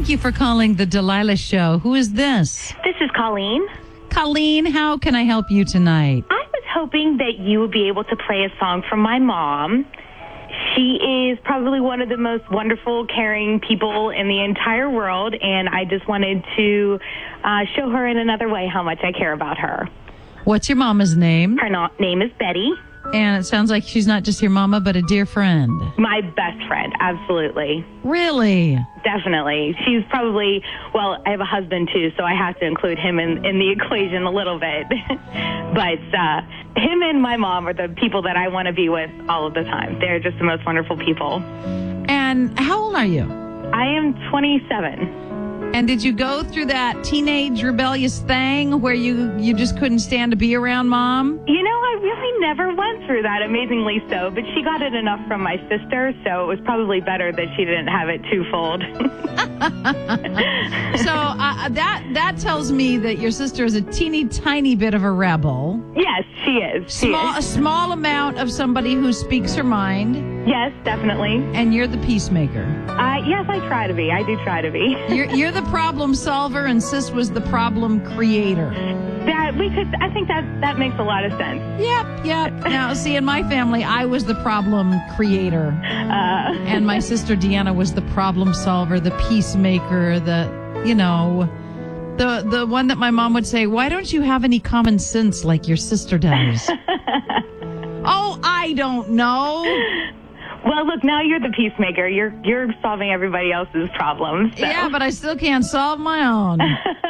Thank you for calling the Delilah Show. Who is this? This is Colleen. Colleen, how can I help you tonight? I was hoping that you would be able to play a song from my mom. She is probably one of the most wonderful, caring people in the entire world, and I just wanted to show her in another way how much I care about her. What's your mama's name? Her name is Betty. And it sounds like she's not just your mama, but a dear friend. My best friend, absolutely. Really? Definitely. She's probably, well, I have a husband too, so I have to include him in the equation a little bit. But him and my mom are the people that I want to be with all of the time. They're just the most wonderful people. And how old are you? I am 27. And did you go through that teenage rebellious thing where you just couldn't stand to be around mom? You know, I really never went through that, amazingly so, but she got it enough from my sister, so it was probably better that she didn't have it twofold. So that tells me that your sister is a teeny tiny bit of a rebel. Yes, she is. A small amount of somebody who speaks her mind. Yes, definitely. And you're the peacemaker. Yes, I try to be. I do try to be. You're the problem solver, and Sis was the problem creator. I think that makes a lot of sense. Yep. Now, see, in my family, I was the problem creator. And my sister Deanna was the problem solver, the peacemaker, the one that my mom would say, why don't you have any common sense like your sister does? Oh, I don't know. Well, look, now you're the peacemaker. You're solving everybody else's problems. So. Yeah, but I still can't solve my own.